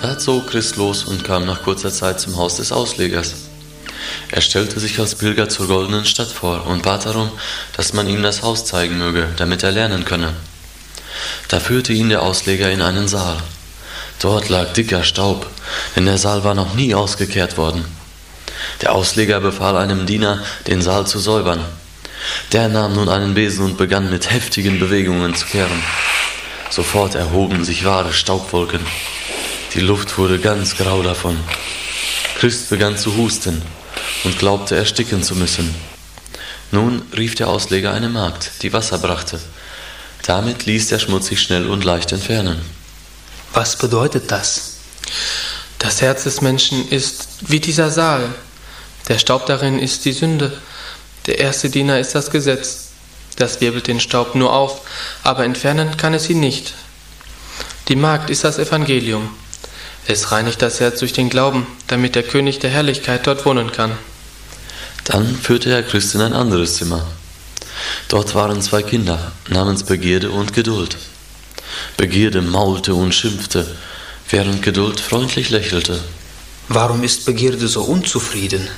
Da zog Christ los und kam nach kurzer Zeit zum Haus des Auslegers. Er stellte sich als Pilger zur goldenen Stadt vor und bat darum, dass man ihm das Haus zeigen möge, damit er lernen könne. Da führte ihn der Ausleger in einen Saal. Dort lag dicker Staub, denn der Saal war noch nie ausgekehrt worden. Der Ausleger befahl einem Diener, den Saal zu säubern. Der nahm nun einen Besen und begann mit heftigen Bewegungen zu kehren. Sofort erhoben sich wahre Staubwolken. Die Luft wurde ganz grau davon. Christ begann zu husten und glaubte ersticken zu müssen. Nun rief der Ausleger eine Magd, die Wasser brachte. Damit ließ der Schmutz sich schnell und leicht entfernen. Was bedeutet das? Das Herz des Menschen ist wie dieser Saal. Der Staub darin ist die Sünde. Der erste Diener ist das Gesetz. Das wirbelt den Staub nur auf, aber entfernen kann es ihn nicht. Die Magd ist das Evangelium. Es reinigt das Herz durch den Glauben, damit der König der Herrlichkeit dort wohnen kann. Dann führte er Christ in ein anderes Zimmer. Dort waren 2 Kinder, namens Begierde und Geduld. Begierde maulte und schimpfte, während Geduld freundlich lächelte. Warum ist Begierde so unzufrieden?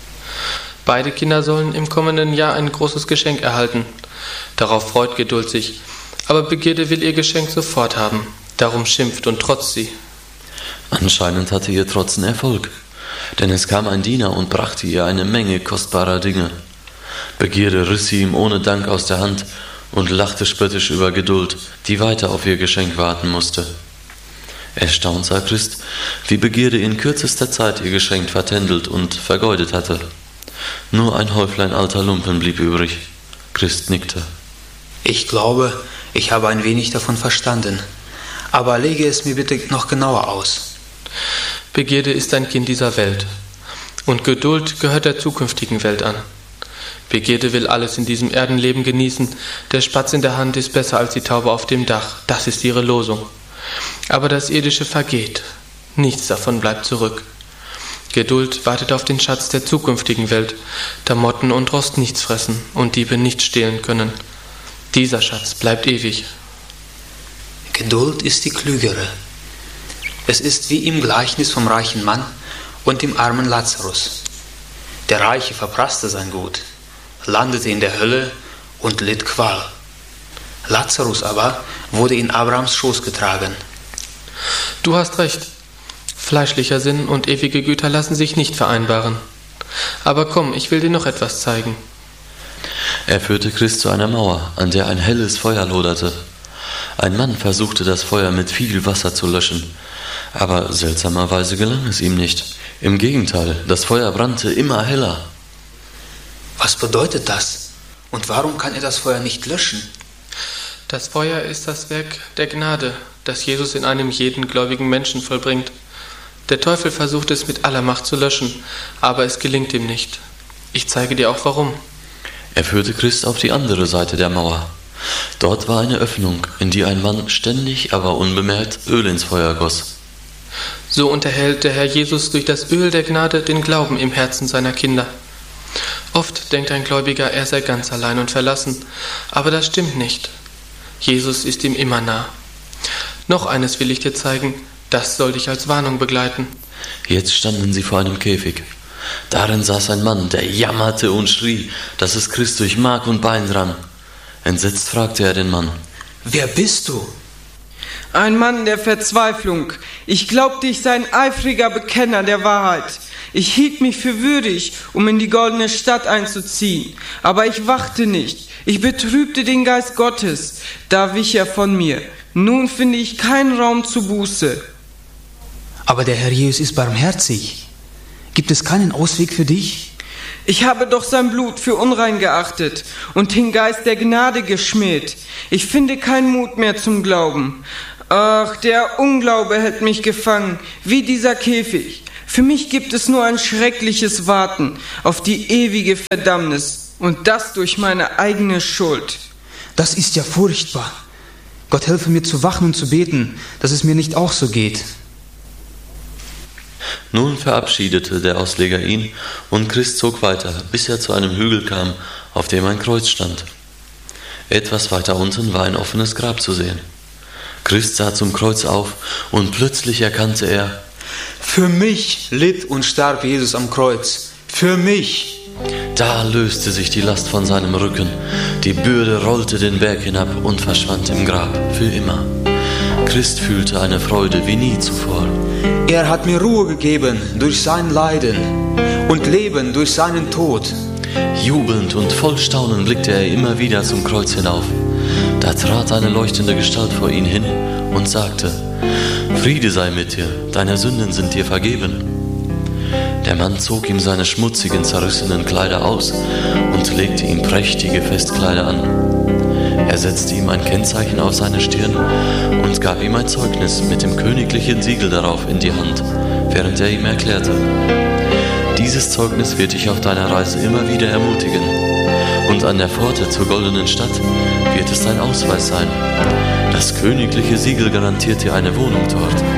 Beide Kinder sollen im kommenden Jahr ein großes Geschenk erhalten. Darauf freut Geduld sich, aber Begierde will ihr Geschenk sofort haben. Darum schimpft und trotzt sie. Anscheinend hatte ihr Trotzen Erfolg, denn es kam ein Diener und brachte ihr eine Menge kostbarer Dinge. Begierde riss sie ihm ohne Dank aus der Hand und lachte spöttisch über Geduld, die weiter auf ihr Geschenk warten musste. Erstaunt sah Christ, wie Begierde in kürzester Zeit ihr Geschenk vertändelt und vergeudet hatte. Nur ein Häuflein alter Lumpen blieb übrig. Christ nickte. Ich glaube, ich habe ein wenig davon verstanden. Aber lege es mir bitte noch genauer aus. Begierde ist ein Kind dieser Welt. Und Geduld gehört der zukünftigen Welt an. Begierde will alles in diesem Erdenleben genießen. Der Spatz in der Hand ist besser als die Taube auf dem Dach. Das ist ihre Losung. Aber das Irdische vergeht. Nichts davon bleibt zurück. Geduld wartet auf den Schatz der zukünftigen Welt, da Motten und Rost nichts fressen und Diebe nicht stehlen können. Dieser Schatz bleibt ewig. Geduld ist die Klügere. Es ist wie im Gleichnis vom reichen Mann und dem armen Lazarus. Der Reiche verprasste sein Gut, landete in der Hölle und litt Qual. Lazarus aber wurde in Abrahams Schoß getragen. Du hast recht. Fleischlicher Sinn und ewige Güter lassen sich nicht vereinbaren. Aber komm, ich will dir noch etwas zeigen. Er führte Christ zu einer Mauer, an der ein helles Feuer loderte. Ein Mann versuchte, das Feuer mit viel Wasser zu löschen, aber seltsamerweise gelang es ihm nicht. Im Gegenteil, das Feuer brannte immer heller. Was bedeutet das? Und warum kann er das Feuer nicht löschen? Das Feuer ist das Werk der Gnade, das Jesus in einem jeden gläubigen Menschen vollbringt. Der Teufel versucht es mit aller Macht zu löschen, aber es gelingt ihm nicht. Ich zeige dir auch warum. Er führte Christ auf die andere Seite der Mauer. Dort war eine Öffnung, in die ein Mann ständig, aber unbemerkt Öl ins Feuer goss. So unterhält der Herr Jesus durch das Öl der Gnade den Glauben im Herzen seiner Kinder. Oft denkt ein Gläubiger, er sei ganz allein und verlassen, aber das stimmt nicht. Jesus ist ihm immer nah. Noch eines will ich dir zeigen, das soll dich als Warnung begleiten. Jetzt standen sie vor einem Käfig. Darin saß ein Mann, der jammerte und schrie, dass es Christ durch Mark und Bein drang. Entsetzt fragte er den Mann: Wer bist du? Ein Mann der Verzweiflung. Ich glaubte, ich sei ein eifriger Bekenner der Wahrheit. Ich hielt mich für würdig, um in die goldene Stadt einzuziehen. Aber ich wachte nicht. Ich betrübte den Geist Gottes. Da wich er von mir. Nun finde ich keinen Raum zur Buße. Aber der Herr Jesus ist barmherzig. Gibt es keinen Ausweg für dich? Ich habe doch sein Blut für unrein geachtet und den Geist der Gnade geschmäht. Ich finde keinen Mut mehr zum Glauben. Ach, der Unglaube hält mich gefangen, wie dieser Käfig. Für mich gibt es nur ein schreckliches Warten auf die ewige Verdammnis und das durch meine eigene Schuld. Das ist ja furchtbar. Gott helfe mir zu wachen und zu beten, dass es mir nicht auch so geht. Nun verabschiedete der Ausleger ihn und Christ zog weiter, bis er zu einem Hügel kam, auf dem ein Kreuz stand. Etwas weiter unten war ein offenes Grab zu sehen. Christ sah zum Kreuz auf und plötzlich erkannte er: Für mich litt und starb Jesus am Kreuz. Für mich. Da löste sich die Last von seinem Rücken, die Bürde rollte den Berg hinab und verschwand im Grab für immer. Christ fühlte eine Freude wie nie zuvor. Er hat mir Ruhe gegeben durch sein Leiden und Leben durch seinen Tod. Jubelnd und voll Staunen blickte er immer wieder zum Kreuz hinauf. Da trat eine leuchtende Gestalt vor ihn hin und sagte: Friede sei mit dir, deine Sünden sind dir vergeben. Der Mann zog ihm seine schmutzigen, zerrissenen Kleider aus und legte ihm prächtige Festkleider an. Er setzte ihm ein Kennzeichen auf seine Stirn und gab ihm ein Zeugnis mit dem königlichen Siegel darauf in die Hand, während er ihm erklärte: Dieses Zeugnis wird dich auf deiner Reise immer wieder ermutigen. Und an der Pforte zur goldenen Stadt wird es dein Ausweis sein. Das königliche Siegel garantiert dir eine Wohnung dort.